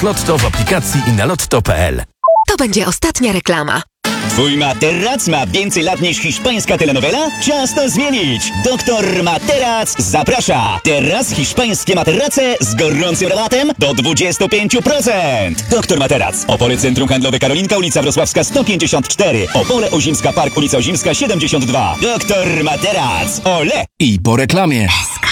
Lotto w aplikacji i na lotto.pl. To będzie ostatnia reklama. Twój materac ma więcej lat niż hiszpańska telenowela? Czas to zmienić! Doktor Materac zaprasza! Teraz hiszpańskie materace z gorącym rabatem do 25%! Doktor Materac. Opole Centrum Handlowe Karolinka, ulica Wrocławska 154. Opole Ozimska Park, ulica Ozimska 72. Doktor Materac. Ole! I po reklamie. SK.